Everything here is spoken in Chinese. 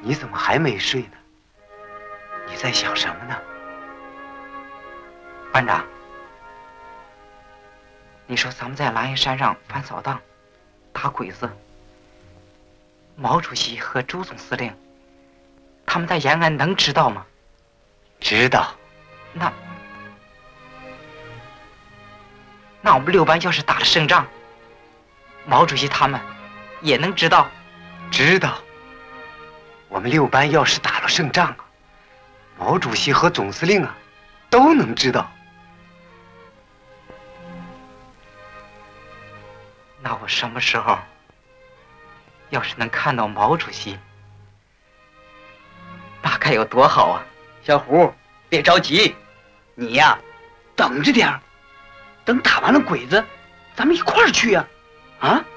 你怎么还没睡呢？你在想什么呢？ 班长，你说咱们在狼烟山上翻扫荡、打鬼子，毛主席和周总司令他们在延安能知道吗？ 知道。 那我们6班要是打了胜仗，毛主席他们也能知道？ 知道。我们6班要是打了胜仗啊，毛主席和总司令啊都能知道。 那我什么时候要是能看到毛主席，那该有多好啊！ 小胡，别着急，你呀，等着点儿，等打完了鬼子，咱们一块儿去呀，啊！